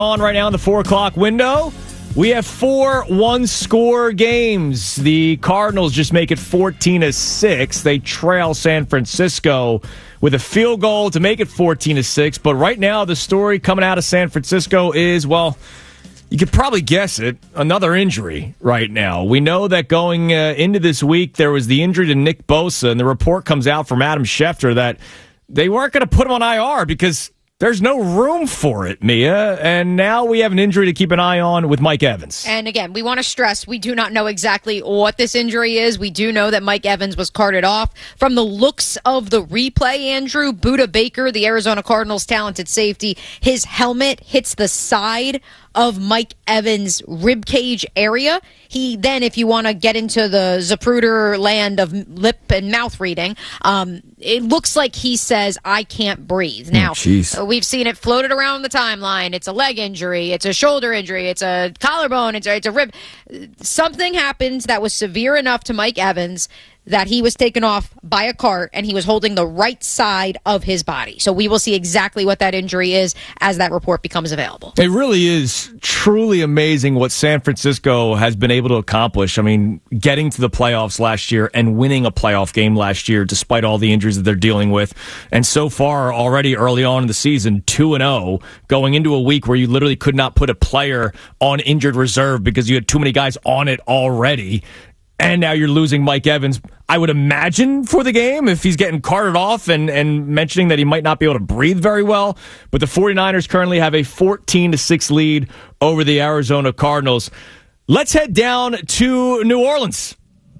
On right now in the 4 o'clock window, we have 4 one-score games. The Cardinals just make it 14-6. They trail San Francisco with a field goal to make it 14-6. But right now, the story coming out of San Francisco is, well, you could probably guess it, another injury right now. We know that going into this week, there was the injury to Nick Bosa, and the report comes out from Adam Schefter that they weren't going to put him on IR because there's no room for it, Mia. And now we have an injury to keep an eye on with Mike Evans. And again, we want to stress we do not know exactly what this injury is. We do know that Mike Evans was carted off. From the looks of the replay, Andrew, Budda Baker, the Arizona Cardinals' talented safety, his helmet hits the side of Mike Evans' ribcage area. He then, if you want to get into the Zapruder land of lip and mouth reading, it looks like he says, "I can't breathe." Now, we've seen it floated around the timeline. It's a leg injury. It's a shoulder injury. It's a collarbone. It's a rib. Something happened that was severe enough to Mike Evans that he was taken off by a cart and he was holding the right side of his body. So we will see exactly what that injury is as that report becomes available. It really is truly amazing what San Francisco has been able to accomplish. I mean, getting to the playoffs last year and winning a playoff game last year despite all the injuries that they're dealing with. And so far, already early on in the season, 2-0, going into a week where you literally could not put a player on injured reserve because you had too many guys on it already. And now you're losing Mike Evans, I would imagine, for the game if he's getting carted off and mentioning that he might not be able to breathe very well. But the 49ers currently have a 14-6 lead over the Arizona Cardinals. Let's head down to New Orleans.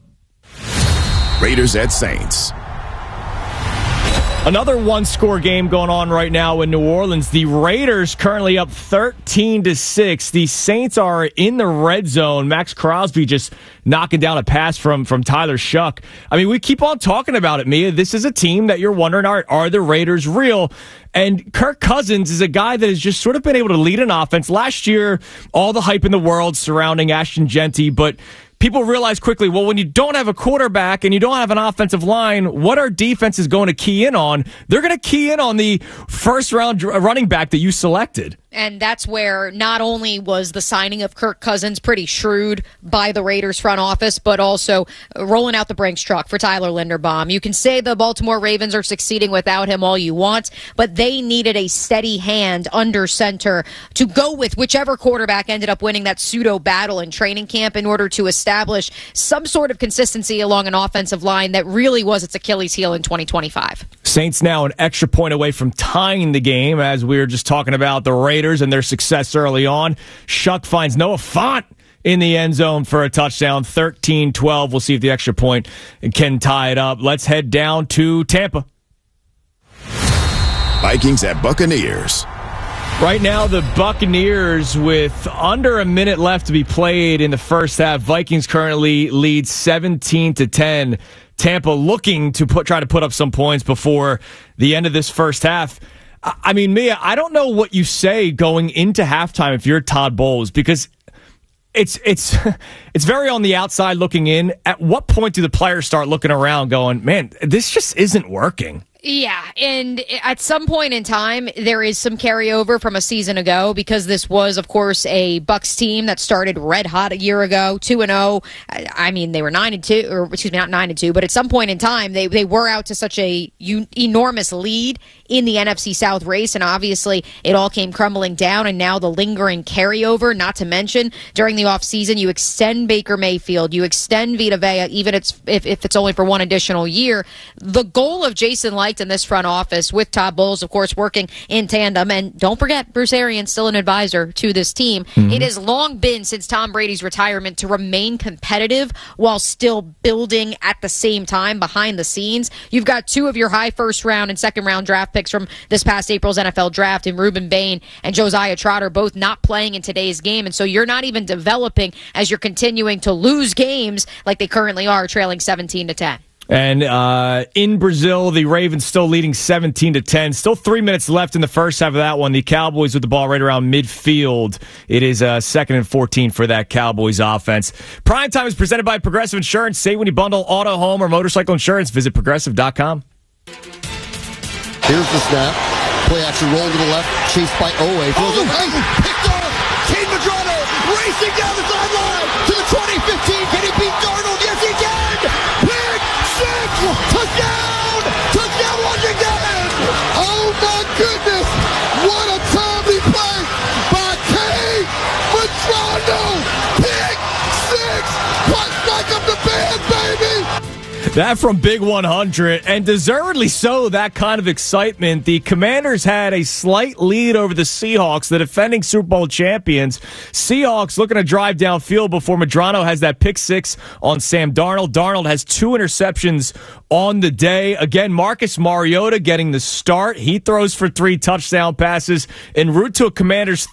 Raiders at Saints. Another one-score game going on right now in New Orleans. The Raiders currently up 13-6. The Saints are in the red zone. Max Crosby just knocking down a pass from Tyler Shuck. I mean, we keep on talking about it, Mia. This is a team that you're wondering, are the Raiders real? And Kirk Cousins is a guy that has just sort of been able to lead an offense. Last year, all the hype in the world surrounding Ashton Genty, but people realize quickly, well, when you don't have a quarterback and you don't have an offensive line, what are defenses going to key in on? They're going to key in on the first-round running back that you selected. And that's where not only was the signing of Kirk Cousins pretty shrewd by the Raiders front office, but also rolling out the Brinks truck for Tyler Linderbaum. You can say the Baltimore Ravens are succeeding without him all you want, but they needed a steady hand under center to go with whichever quarterback ended up winning that pseudo battle in training camp in order to establish some sort of consistency along an offensive line that really was its Achilles heel in 2025. Saints now an extra point away from tying the game, as we were just talking about the Raiders and their success early on. Shuck finds Noah Fant in the end zone for a touchdown, 13-12. We'll see if the extra point can tie it up. Let's head down to Tampa. Vikings at Buccaneers. Right now, the Buccaneers, with under a minute left to be played in the first half, Vikings currently lead 17-10. Tampa looking to try to put up some points before the end of this first half. I mean, Mia, I don't know what you say going into halftime if you're Todd Bowles, because it's very on the outside looking in. At what point do the players start looking around going, man, this just isn't working? Yeah, and at some point in time, there is some carryover from a season ago because this was, of course, a Bucs team that started red hot a year ago, 2-0. I mean, they were 9-2, or excuse me, not 9-2, but at some point in time, they were out to such a enormous lead in the NFC South race, and obviously it all came crumbling down, and now the lingering carryover, not to mention during the offseason, you extend Baker Mayfield, you extend Vita Vea, even if it's only for one additional year. The goal of Jason Licht in this front office, with Todd Bowles, of course, working in tandem, and don't forget, Bruce Arians still an advisor to this team. Mm-hmm. It has long been, since Tom Brady's retirement, to remain competitive while still building at the same time behind the scenes. You've got two of your high first-round and second-round draft picks from this past April's NFL draft in Reuben Bain and Josiah Trotter, both not playing in today's game, and so you're not even developing as you're continuing to lose games like they currently are, trailing 17-10. And in Brazil, the Ravens still leading 17-10. Still 3 minutes left in the first half of that one. The Cowboys with the ball right around midfield. It is 2nd and 14 for that Cowboys offense. Primetime is presented by Progressive Insurance. Save when you bundle auto, home, or motorcycle insurance. Visit Progressive.com. Here's the snap. Play action roll to the left, chased by Owe. Throws it right, picked off. Cade Medrano racing down the sideline to the 20-15. Can he beat Darnold? Yes, he can. Pick six, touchdown, touchdown Washington. Oh my goodness, what a timely play by Cade Medrano. Pick six, punch back up the band, baby. That from Big 100, and deservedly so, that kind of excitement. The Commanders had a slight lead over the Seahawks, the defending Super Bowl champions. Seahawks looking to drive downfield before Medrano has that pick six on Sam Darnold. Darnold has 2 interceptions on the day. Again, Marcus Mariota getting the start. He throws for 3 touchdown passes en route to a Commanders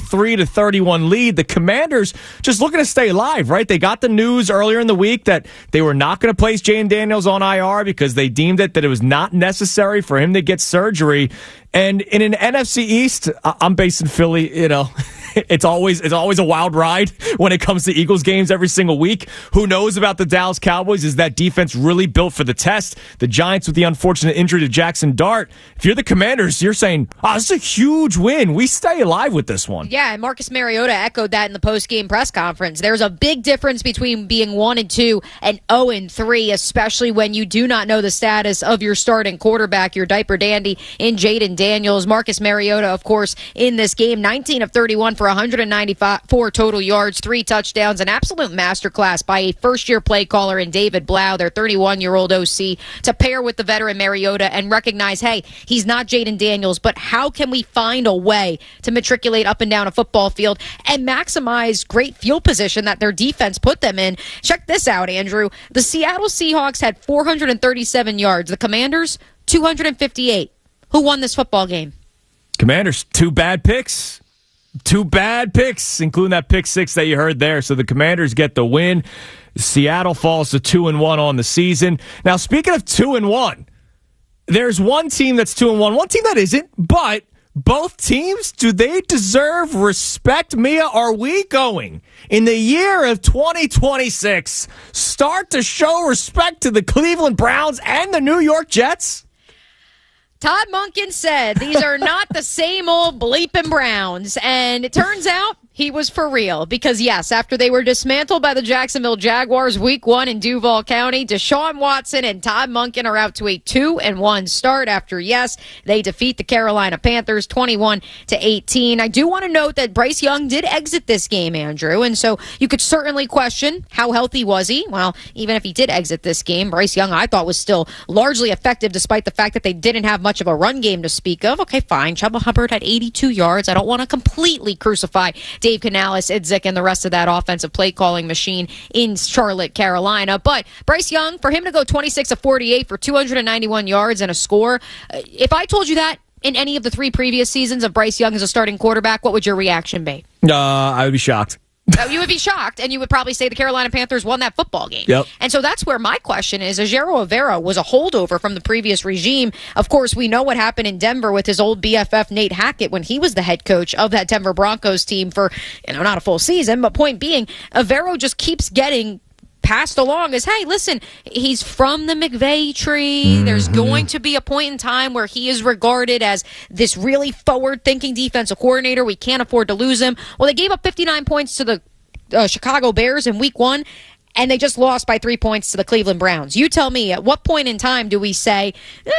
33-31 lead. The Commanders just looking to stay alive, right? They got the news earlier in the week that they were not going to place Jaden Daniels on IR because they deemed it that it was not necessary for him to get surgery. And in an NFC East, I'm based in Philly, you know, it's always a wild ride when it comes to Eagles games every single week. Who knows about the Dallas Cowboys? Is that defense really built for the test? The Giants with the unfortunate injury to Jackson Dart. If you're the Commanders, you're saying, this is a huge win. We stay alive with this one. Yeah, and Marcus Mariota echoed that in the post-game press conference. There's a big difference between being 1-2 and 0-3, especially when you do not know the status of your starting quarterback, your diaper dandy in Jaden Daniels. Marcus Mariota, of course, in this game, 19 of 31 for 194 total yards, 3 touchdowns, an absolute masterclass by a first-year play caller in David Blau, their 31-year-old OC, to pair with the veteran Mariota and recognize, hey, he's not Jaden Daniels, but how can we find a way to matriculate up and down a football field and maximize great field position that their defense put them in? Check this out, Andrew. The Seattle Seahawks had 437 yards. The Commanders, 258. Who won this football game? Commanders, 2 bad picks. 2 bad picks, including that pick six that you heard there. So the Commanders get the win. Seattle falls to 2-1 on the season. Now, speaking of 2-1, there's one team that's 2-1, one team that isn't, but both teams, do they deserve respect? Mia, are we going in the year of 2026 start to show respect to the Cleveland Browns and the New York Jets? Todd Monken said these are not the same old bleeping Browns. And it turns out he was for real. Because, yes, after they were dismantled by the Jacksonville Jaguars Week 1 in Duval County, Deshaun Watson and Todd Monken are out to a 2-1 start after, yes, they defeat the Carolina Panthers 21-18. I do want to note that Bryce Young did exit this game, Andrew. And so you could certainly question how healthy was he. Well, even if he did exit this game, Bryce Young, I thought, was still largely effective despite the fact that they didn't have much of a run game to speak of. Okay, fine. Chuba Hubbard had 82 yards. I don't want to completely crucify Dave Canales, Idzik, and the rest of that offensive play calling machine in Charlotte, Carolina. But Bryce Young, for him to go 26 of 48 for 291 yards and a score, if I told you that in any of the 3 previous seasons of Bryce Young as a starting quarterback, what would your reaction be? I would be shocked. You would be shocked, and you would probably say the Carolina Panthers won that football game. Yep. And so that's where my question is. Ejiro Evero was a holdover from the previous regime. Of course, we know what happened in Denver with his old BFF Nate Hackett when he was the head coach of that Denver Broncos team for, not a full season, but point being, Evero just keeps getting passed along as, hey, listen, he's from the McVay tree. Mm-hmm. There's going to be a point in time where he is regarded as this really forward-thinking defensive coordinator. We can't afford to lose him. Well, they gave up 59 points to the Chicago Bears in Week 1, and they just lost by 3 points to the Cleveland Browns. You tell me, at what point in time do we say,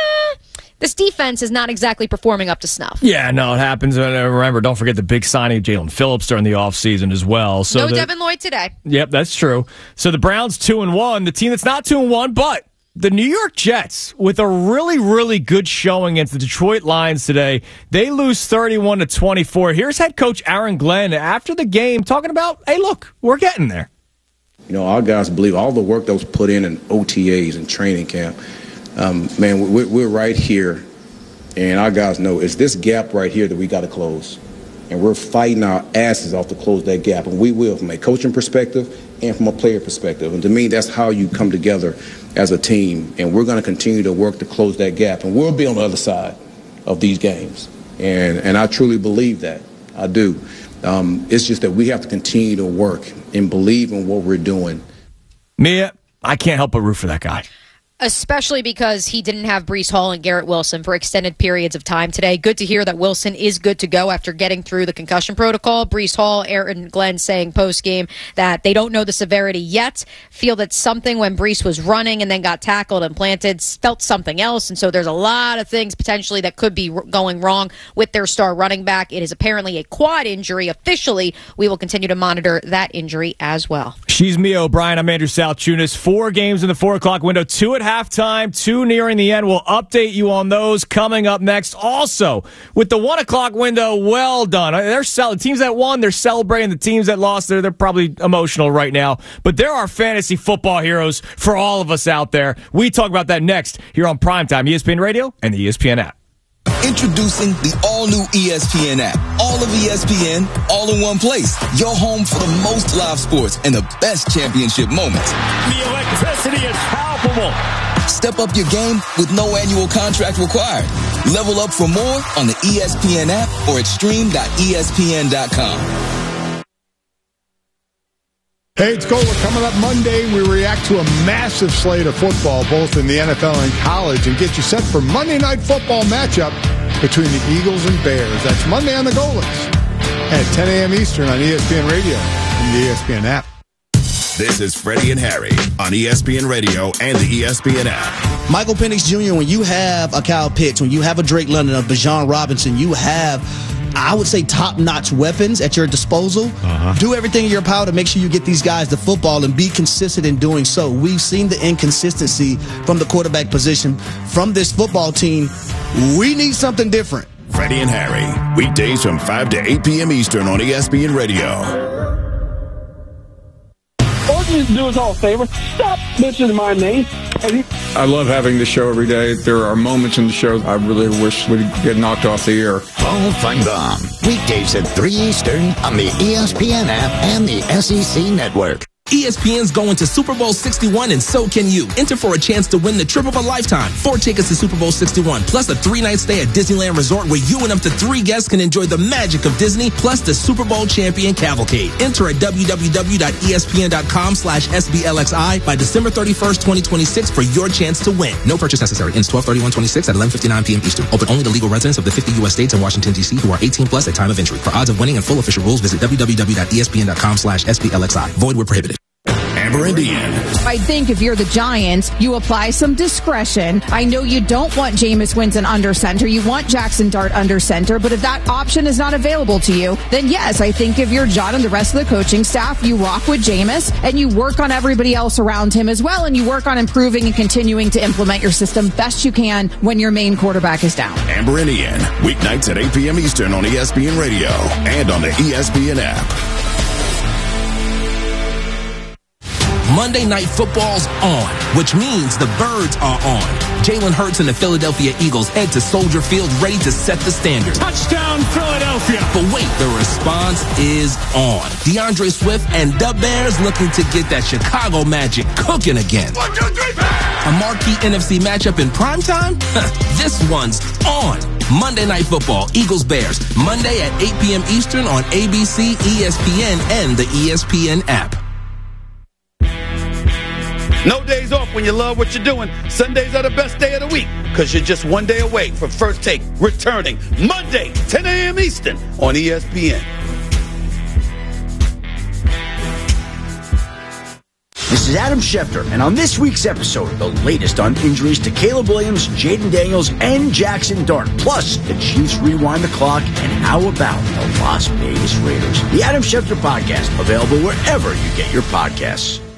this defense is not exactly performing up to snuff? Yeah, no, it happens. Remember, don't forget the big signing of Jalen Phillips during the offseason as well. So Devin Lloyd today. Yep, that's true. So the Browns 2-1, the team that's not 2-1, but the New York Jets, with a really, really good showing against the Detroit Lions today, they lose 31-24. Here's head coach Aaron Glenn after the game talking about, hey, look, we're getting there. Our guys believe all the work that was put in OTAs and training camp. Man, we're right here, and our guys know it's this gap right here that we got to close. And we're fighting our asses off to close that gap, and we will from a coaching perspective and from a player perspective. And to me, that's how you come together as a team, and we're going to continue to work to close that gap, and we'll be on the other side of these games. And I truly believe that. I do. It's just that we have to continue to work and believe in what we're doing. Mia, I can't help but root for that guy. Especially because he didn't have Breece Hall and Garrett Wilson for extended periods of time today. Good to hear that Wilson is good to go after getting through the concussion protocol. Breece Hall, Aaron Glenn saying post-game that they don't know the severity yet, feel that something when Breece was running and then got tackled and planted felt something else, and so there's a lot of things potentially that could be going wrong with their star running back. It is apparently a quad injury. Officially, we will continue to monitor that injury as well. She's Mia O'Brien. I'm Andrew Salchunas. 4 games in the 4 o'clock window, 2 at halftime, 2 nearing the end. We'll update you on those coming up next. Also, with the 1 o'clock window, well done. The teams that won, they're celebrating. The teams that lost, they're probably emotional right now. But there are fantasy football heroes for all of us out there. We talk about that next here on Primetime ESPN Radio and the ESPN app. Introducing the all-new ESPN app. All of ESPN, all in one place. Your home for the most live sports and the best championship moments. The electricity is palpable. Step up your game with no annual contract required. Level up for more on the ESPN app or at stream.espn.com. Hey, it's Gola. Coming up Monday, we react to a massive slate of football, both in the NFL and college, and get you set for Monday Night Football matchup between the Eagles and Bears. That's Monday on the Golas at 10 a.m. Eastern on ESPN Radio and the ESPN app. This is Freddie and Harry on ESPN Radio and the ESPN app. Michael Penix Jr., when you have a Kyle Pitts, when you have a Drake London, a Bijan Robinson, you have, I would say, top-notch weapons at your disposal. Do everything in your power to make sure you get these guys the football and be consistent in doing so. We've seen the inconsistency from the quarterback position from this football team. We need something different. Freddie and Harry, weekdays from 5 to 8 p.m. Eastern on ESPN Radio. All you need to do is all a favor. Stop mentioning my name. I love having the show every day. There are moments in the show I really wish would get knocked off the air. Paul Feinbaum, weekdays at 3 Eastern on the ESPN app and the SEC Network. ESPN's going to Super Bowl 61, and so can you. Enter for a chance to win the trip of a lifetime. 4 tickets to Super Bowl 61, plus a 3-night stay at Disneyland Resort where you and up to 3 guests can enjoy the magic of Disney, plus the Super Bowl champion cavalcade. Enter at www.espn.com/SBLXI by December 31st, 2026 for your chance to win. No purchase necessary. Ends 12/31/26 at 11:59 p.m. Eastern. Open only to legal residents of the 50 U.S. states and Washington, D.C. who are 18 plus at time of entry. For odds of winning and full official rules, visit www.espn.com/SBLXI. Void where prohibited. Amber and Ian. I think if you're the Giants, you apply some discretion. I know you don't want Jameis Winston under center. You want Jackson Dart under center. But if that option is not available to you, then yes, I think if you're John and the rest of the coaching staff, you rock with Jameis and you work on everybody else around him as well. And you work on improving and continuing to implement your system best you can when your main quarterback is down. Amber and Ian, weeknights at 8 p.m. Eastern on ESPN Radio and on the ESPN app. Monday Night Football's on, which means the Birds are on. Jalen Hurts and the Philadelphia Eagles head to Soldier Field ready to set the standard. Touchdown, Philadelphia! But wait, the response is on. DeAndre Swift and the Bears looking to get that Chicago magic cooking again. 1, 2, 3, bang! A marquee NFC matchup in primetime? This one's on. Monday Night Football, Eagles-Bears, Monday at 8 p.m. Eastern on ABC, ESPN, and the ESPN app. No days off when you love what you're doing. Sundays are the best day of the week because you're just one day away from First Take returning Monday, 10 a.m. Eastern on ESPN. This is Adam Schefter, and on this week's episode, the latest on injuries to Caleb Williams, Jaden Daniels, and Jackson Dart, plus the Chiefs rewind the clock, and how about the Las Vegas Raiders? The Adam Schefter Podcast, available wherever you get your podcasts.